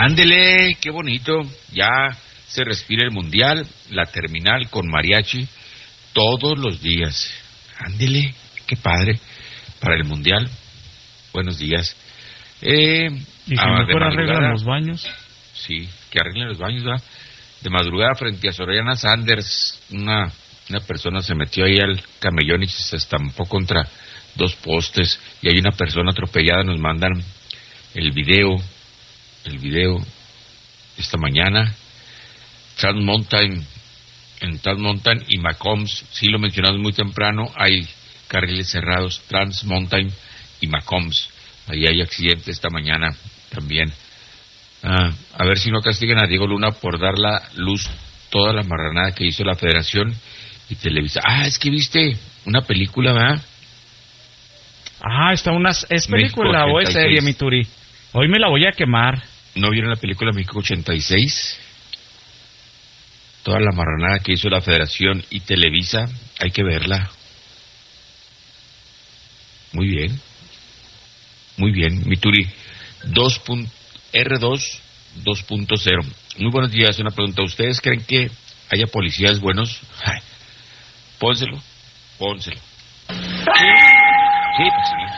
Ándele, qué bonito. Ya se respira el mundial, la terminal con mariachi todos los días. Ándele, qué padre. Para el mundial, buenos días. Y que mejor arreglan los baños. Sí, que arreglen los baños, ¿verdad? De madrugada frente a Soriana Sanders, una persona se metió ahí al camellón y se estampó contra dos postes y hay una persona atropellada. Nos mandan el video esta mañana. Trans Mountain y Macomb, sí lo mencionamos muy temprano, hay carriles cerrados, Trans Mountain y Macomb, ahí hay accidente esta mañana también. A ver si no castigan a Diego Luna por dar la luz toda la marranada que hizo la Federación y Televisa. Es que viste una película, ¿verdad? ¿Es película o es serie, mi Turi? Hoy me la voy a quemar. ¿No vieron la película México 86? Toda la marranada que hizo la Federación y Televisa, hay que verla. Muy bien, mi Turi. R2 2.0. Muy buenos días. Una pregunta. ¿Ustedes creen que haya policías buenos? Pónselo. Sí, pues sí.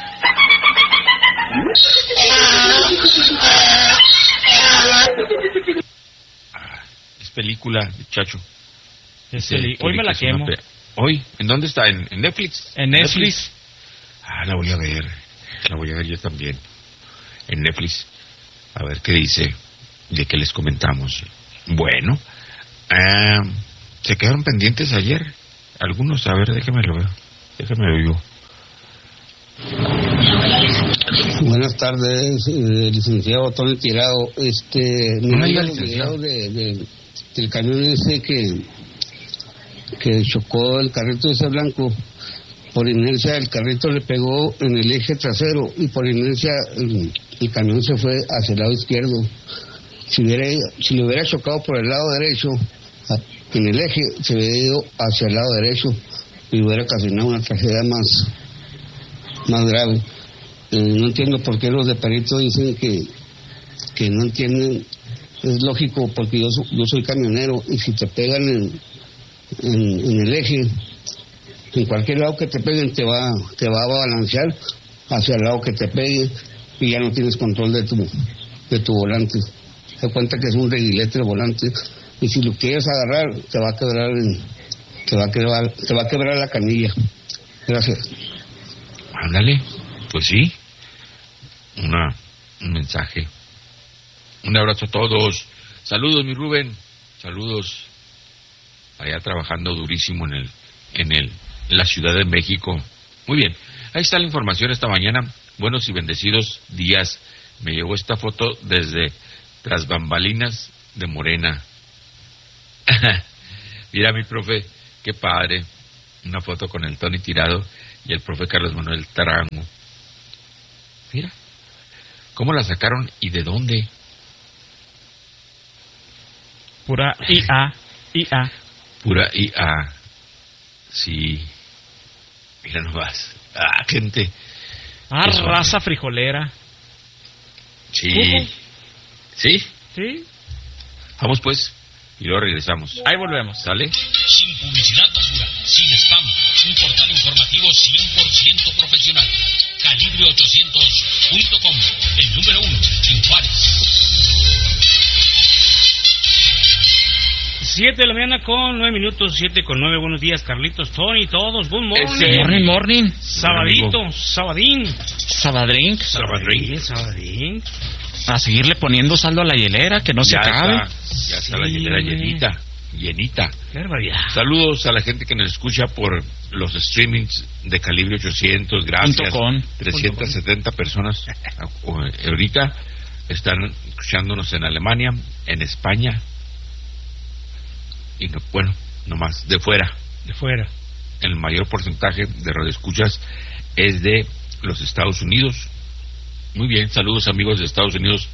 Es película, muchacho. Hoy me la quemo. ¿Hoy? ¿En dónde está? ¿En Netflix? En Netflix. La voy a ver yo también. En Netflix. A ver qué dice, de qué les comentamos. Bueno, se quedaron pendientes ayer algunos. A ver, déjame lo yo. Buenas tardes, licenciado Tony Tirado. No me diga licenciado. Del camión ese que chocó el carrito ese blanco. Por inercia el carrito le pegó en el eje trasero y por inercia el camión se fue hacia el lado izquierdo. Si le hubiera chocado por el lado derecho, en el eje se hubiera ido hacia el lado derecho y hubiera ocasionado una tragedia más grave. No entiendo por qué los de perito dicen que no entienden. Es lógico, porque yo soy camionero y si te pegan en el eje, en cualquier lado que te peguen te va a balancear hacia el lado que te pegue y ya no tienes control de tu volante. Se cuenta que es un reguilete el volante y si lo quieres agarrar te va a quebrar la canilla. Gracias. Ándale, pues sí. Un mensaje. Un abrazo a todos. Saludos, mi Rubén. Saludos. Allá trabajando durísimo en la Ciudad de México. Muy bien. Ahí está la información esta mañana. Buenos y bendecidos días. Me llegó esta foto desde tras bambalinas de Morena. Mira, mi profe, qué padre. Una foto con el Tony Tirado y el profe Carlos Manuel Tarango. Mira, ¿cómo la sacaron y de dónde? Pura IA. Pura IA. Sí. Mira nomás. Gente. Raza frijolera. Sí. ¿Sí? Sí. Vamos pues. Y luego regresamos. Ahí volvemos. ¿Sale? Sin publicidad basura, sin spam. Un portal informativo 100% profesional. Calibre800.com. El número 1 en Juárez. 7 de la mañana con 9 minutos, 7 con 9. Buenos días, Carlitos, Tony, todos. Good morning. Morning. Sabadito, sabadín. Sabadrín. A seguirle poniendo saldo a la hielera, que no se acabe. Ya está la hielera llenita. Qué barbaridad. Saludos a la gente que nos escucha por los streamings de Calibre 800. Gracias. 370 personas ahorita están escuchándonos en Alemania, en España. Y no más, de fuera. El mayor porcentaje de radioescuchas es de los Estados Unidos. Muy bien, saludos amigos de Estados Unidos.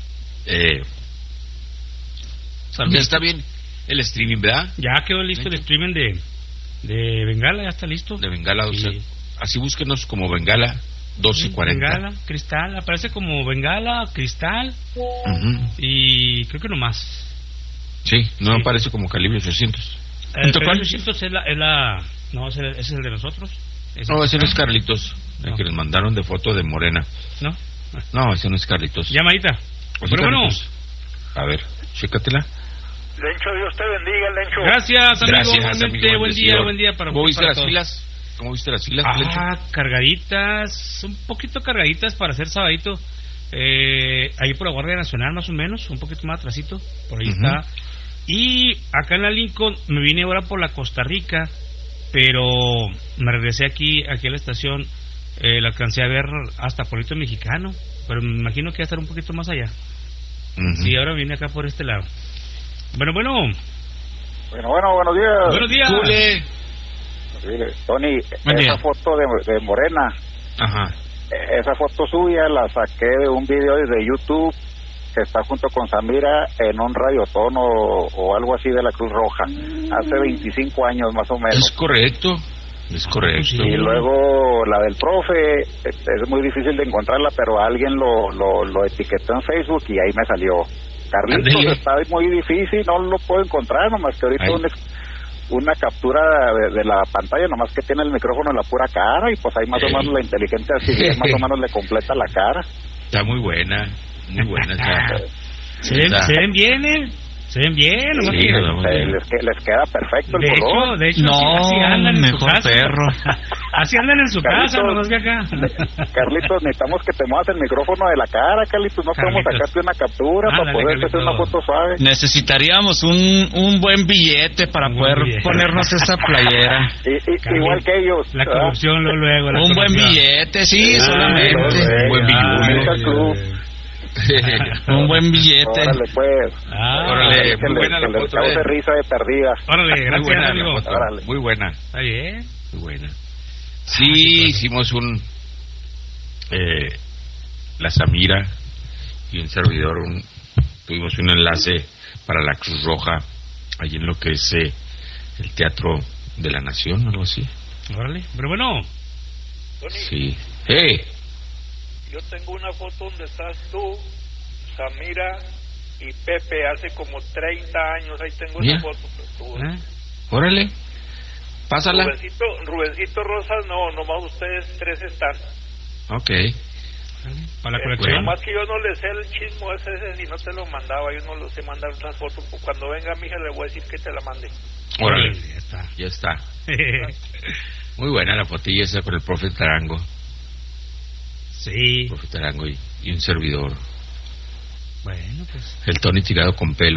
Ya está bien el streaming, ¿verdad? Ya quedó listo el streaming de Bengala, ya está listo. De Bengala, o sea, así búsquenos como Bengala 12:40. Bengala, Cristal, aparece como Bengala, Cristal, y creo que no más. Sí, no aparece como calibre 800. El calibre 800 es la... No, ese es el de nosotros. No, ese no es Carlitos, el que les mandaron de foto de Morena. No, ese no es Carlitos. Llamadita. Pero bueno. A ver, chécatela. Lencho, Dios te bendiga, Lencho. Gracias, amigo. Amigo, buen día para ¿Cómo viste las filas? Lencho? Cargaditas, un poquito cargaditas para hacer sabadito. Ahí por la Guardia Nacional, más o menos, un poquito más atrasito. Por ahí está. Y acá en la Lincoln, me vine ahora por la Costa Rica, pero me regresé aquí a la estación. La alcancé a ver hasta Pueblito Mexicano, pero me imagino que va a estar un poquito más allá. Sí, ahora vine acá por este lado. Bueno, buenos días. Buenos días. Tony, esa foto de Morena, esa foto suya la saqué de un video de YouTube que está junto con Samira en un radiotón o algo así de la Cruz Roja, hace 25 años más o menos. Es correcto. Y luego la del profe, es muy difícil de encontrarla, pero alguien lo etiquetó en Facebook y ahí me salió. Carlitos, está muy difícil, no lo puedo encontrar, nomás que ahorita una captura de la pantalla, nomás que tiene el micrófono en la pura cara, y pues ahí más o menos la inteligencia artificial más o menos le completa la cara. Está muy buena. Se ven bien, Se ven bien, sí, les queda perfecto el color. De hecho, no, así andan en su mejor casa. Perro. Así andan en su casa, nomás que acá. Carlitos, necesitamos que te muevas el micrófono de la cara, Carlitos. No podemos sacarte una captura para poder hacer una foto suave. Necesitaríamos un buen billete para poder ponernos esa playera. Igual que ellos. La corrupción luego. Un buen billete, sí, solamente. Un buen billete. Un buen billete. Órale, pues. Órale, muy buena la foto. De risa de perdida. Órale, gracias, muy buena, amigo. Muy buena. Está bien. Muy buena. Sí, hicimos la Samira y un servidor, tuvimos un enlace para la Cruz Roja, allí en lo que es el Teatro de la Nación, algo así. Órale, pero bueno. Tony, sí. Yo tengo una foto donde estás tú, Samira y Pepe hace como 30 años. Ahí tengo esa foto. Órale, pásala. Rubencito Rosas, no, nomás ustedes tres están. Ok. Para la colección. Nomás que yo no le sé el chismo ese, si no te lo mandaba. Yo no lo sé mandar otras fotos. Cuando venga mi hija le voy a decir que te la mande. Órale, ya está. Muy buena la fotilla esa con el profe Tarango. Sí. Profe Tarango y un servidor. Bueno, pues. El Tony tirado con pelo.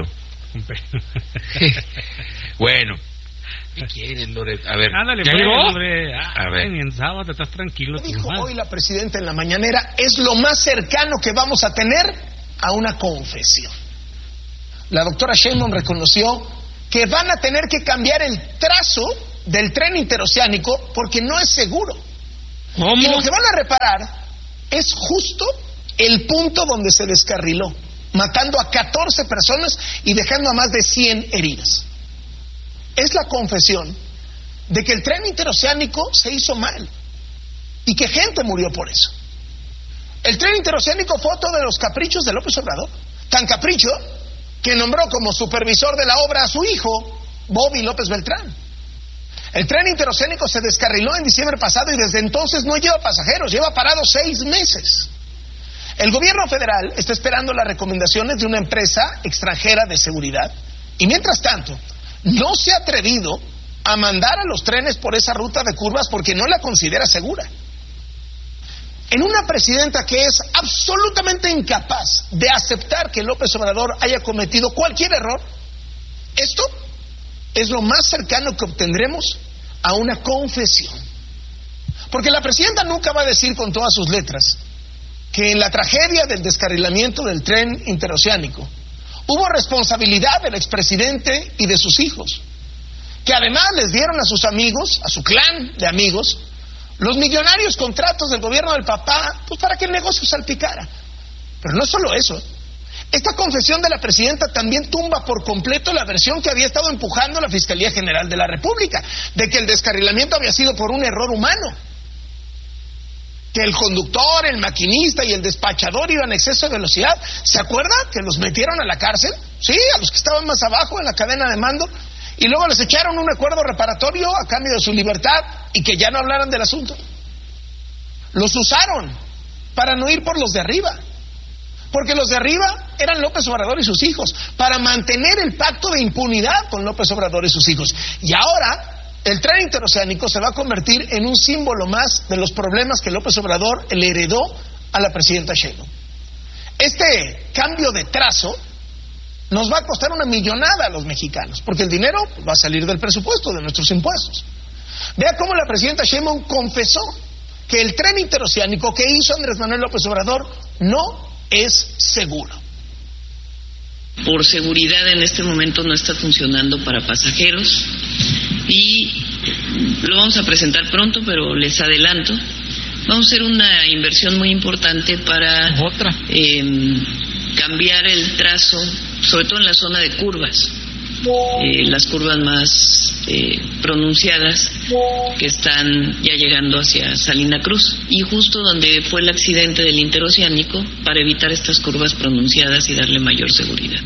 Bueno. ¿Qué quieren, Loret? A ver. Ándale, ¿ya llegó? A ver. En sábado estás tranquilo. Dijo hoy la presidenta en la mañanera, es lo más cercano que vamos a tener a una confesión. La doctora Sheinbaum reconoció que van a tener que cambiar el trazo del tren interoceánico porque no es seguro. ¿Cómo? Y lo que van a reparar es justo el punto donde se descarriló, matando a 14 personas y dejando a más de 100 heridas. Es la confesión de que el tren interoceánico se hizo mal y que gente murió por eso. El tren interoceánico fue otro de los caprichos de López Obrador, tan capricho que nombró como supervisor de la obra a su hijo, Bobby López Beltrán. El tren interoceánico se descarriló en diciembre pasado y desde entonces no lleva pasajeros, lleva parado 6 meses. El gobierno federal está esperando las recomendaciones de una empresa extranjera de seguridad y mientras tanto no se ha atrevido a mandar a los trenes por esa ruta de curvas porque no la considera segura. En una presidenta que es absolutamente incapaz de aceptar que López Obrador haya cometido cualquier error, esto es lo más cercano que obtendremos a una confesión. Porque la presidenta nunca va a decir con todas sus letras que en la tragedia del descarrilamiento del tren interoceánico hubo responsabilidad del expresidente y de sus hijos, que además les dieron a sus amigos, a su clan de amigos, los millonarios contratos del gobierno del papá, pues para que el negocio salpicara. Pero no solo eso, esta confesión de la presidenta también tumba por completo la versión que había estado empujando la Fiscalía General de la República, de que el descarrilamiento había sido por un error humano. que el conductor, el maquinista y el despachador iban a exceso de velocidad. ¿Se acuerda que los metieron a la cárcel? Sí, a los que estaban más abajo en la cadena de mando. Y luego les echaron un acuerdo reparatorio a cambio de su libertad y que ya no hablaran del asunto. Los usaron para no ir por los de arriba. Porque los de arriba eran López Obrador y sus hijos, para mantener el pacto de impunidad con López Obrador y sus hijos. Y ahora el tren interoceánico se va a convertir en un símbolo más de los problemas que López Obrador le heredó a la presidenta Sheinbaum. Este cambio de trazo nos va a costar una millonada a los mexicanos, porque el dinero va a salir del presupuesto, de nuestros impuestos. Vea cómo la presidenta Sheinbaum confesó que el tren interoceánico que hizo Andrés Manuel López Obrador no es seguro. Por seguridad en este momento no está funcionando para pasajeros y lo vamos a presentar pronto, pero les adelanto, vamos a hacer una inversión muy importante para cambiar el trazo, sobre todo en la zona de curvas, las curvas más pronunciadas que están ya llegando hacia Salina Cruz, y justo donde fue el accidente del interoceánico, para evitar estas curvas pronunciadas y darle mayor seguridad.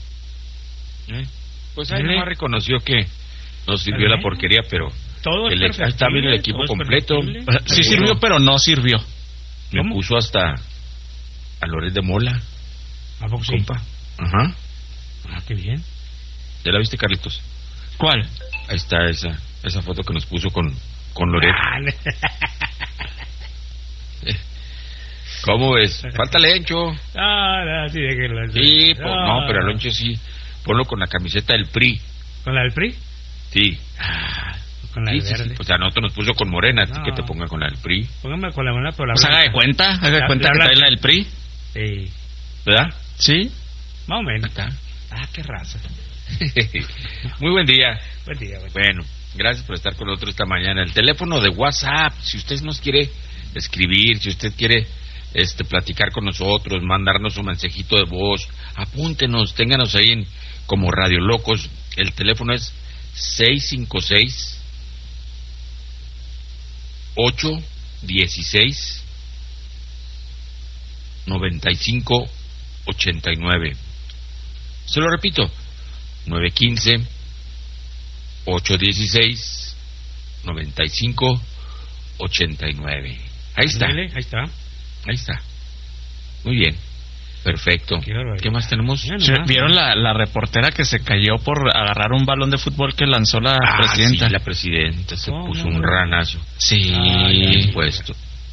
Pues ahí no reconoció que no sirvió la porquería, pero todo está bien el equipo completo. Sí sirvió, pero no sirvió. Me puso hasta a Loret de Mola. ¿A poco sí? Compa. Ajá. Ah, qué bien. ¿Ya la viste, Carlitos? ¿Cuál? Ahí está esa foto que nos puso con Loret. ¿Cómo ves? Falta Lencho. No, sí, déjenlo. Sí, no, pero a Lencho sí. Ponlo con la camiseta del PRI. ¿Con la del PRI? Sí. Con la del verde. Sí. Pues a nosotros nos puso con Morena, que te ponga con la del PRI. Póngame con la Morena, pero la pues haga de cuenta que trae la del PRI. Sí. ¿Verdad? Sí. Más o menos. Acá. Qué raza. Muy buen día. Buen día. Bueno, gracias por estar con nosotros esta mañana. El teléfono de WhatsApp, si usted nos quiere escribir, si usted quiere platicar con nosotros, mandarnos un mensajito de voz, apúntenos, ténganos ahí como Radio Locos. El teléfono es 656 816 9589. Se lo repito, 915 816 9589. Ahí está. Dale, ahí está. Muy bien. Perfecto. ¿Qué más tenemos? ¿Vieron la reportera que se cayó por agarrar un balón de fútbol que lanzó la presidenta? Sí, la presidenta se puso un ranazo. Sí. Puesto.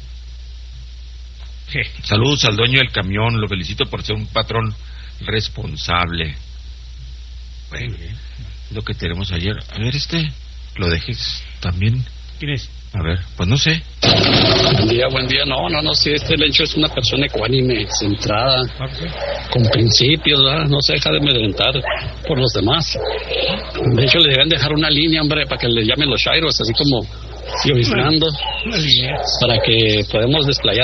Saludos al dueño del camión, lo felicito por ser un patrón responsable. Bueno, lo que tenemos ayer. A ver, lo dejes también. ¿Quién es? A ver, pues no sé. Buen día. No, sí, Lencho es una persona ecuánime, centrada, con principios, ¿verdad? No se deja de amedrentar por los demás. De hecho, le deben dejar una línea, hombre, para que le llamen los chairos, así como lloviznando, para que podamos desplayar